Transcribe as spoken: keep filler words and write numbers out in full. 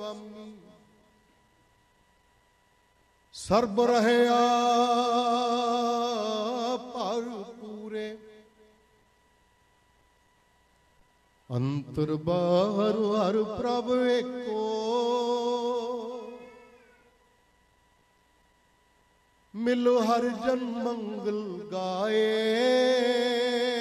ਸੁਆਮੀ ਸਰਬ ਰਹਿਆ ਭਰਪੂਰੇ ਅੰਤਰ ਬਾਹਰ ਹਰ ਪ੍ਰਭ ਏਕੋ ਮਿਲੋ ਹਰ ਜਨ ਮੰਗਲ ਗਾਏ